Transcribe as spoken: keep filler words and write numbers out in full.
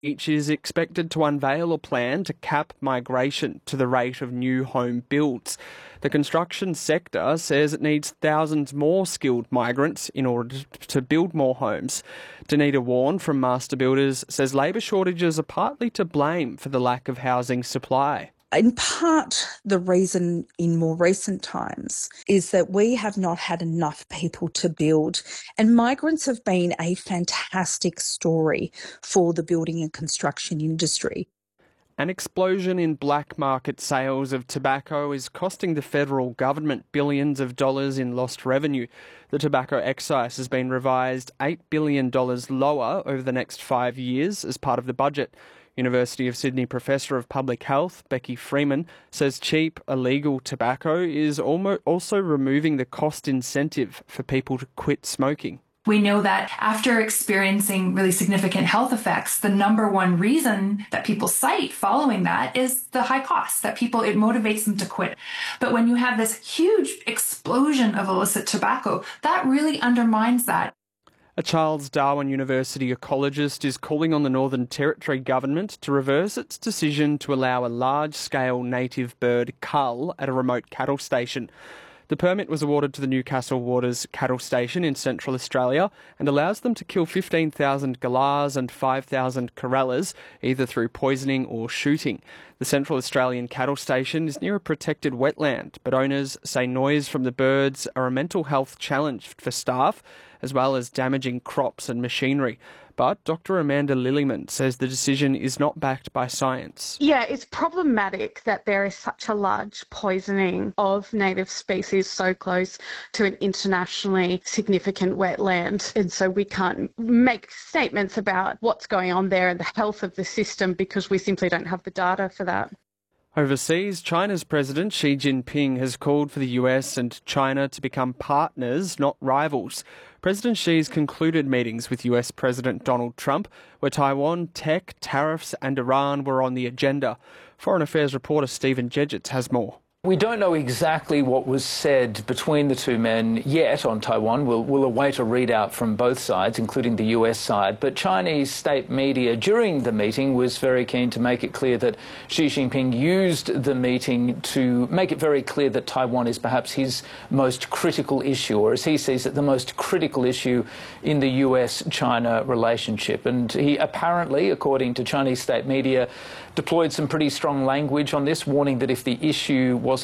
Each is expected to unveil a plan to cap migration to the rate of new home builds. The construction sector says it needs thousands more skilled migrants in order to build more homes. Danita Warren from Master Builders says labour shortages are partly to blame for the lack of housing supply. In part, the reason in more recent times is that we have not had enough people to build, and migrants have been a fantastic story for the building and construction industry. An explosion in black market sales of tobacco is costing the federal government billions of dollars in lost revenue. The tobacco excise has been revised eight billion dollars lower over the next five years as part of the budget. University of Sydney Professor of Public Health, Becky Freeman, says cheap, illegal tobacco is also removing the cost incentive for people to quit smoking. We know that after experiencing really significant health effects, the number one reason that people cite following that is the high cost, that people, it motivates them to quit. But when you have this huge explosion of illicit tobacco, that really undermines that. A Charles Darwin University ecologist is calling on the Northern Territory government to reverse its decision to allow a large-scale native bird cull at a remote cattle station. The permit was awarded to the Newcastle Waters cattle station in Central Australia and allows them to kill fifteen thousand galahs and five thousand corellas, either through poisoning or shooting. The Central Australian cattle station is near a protected wetland, but owners say noise from the birds are a mental health challenge for staff, as well as damaging crops and machinery. But Doctor Amanda Lillyman says the decision is not backed by science. Yeah, it's problematic that there is such a large poisoning of native species so close to an internationally significant wetland. And so we can't make statements about what's going on there and the health of the system because we simply don't have the data for that. Overseas, China's President Xi Jinping has called for the U S and China to become partners, not rivals. President Xi's concluded meetings with U S President Donald Trump, where Taiwan, tech, tariffs and Iran were on the agenda. Foreign Affairs reporter Stephen Jedgetts has more. We don't know exactly what was said between the two men yet on Taiwan. We'll, we'll await a readout from both sides, including the U S side. But Chinese state media during the meeting was very keen to make it clear that Xi Jinping used the meeting to make it very clear that Taiwan is perhaps his most critical issue, or as he sees it, the most critical issue in the U S China relationship. And he apparently, according to Chinese state media, deployed some pretty strong language on this, warning that if the issue was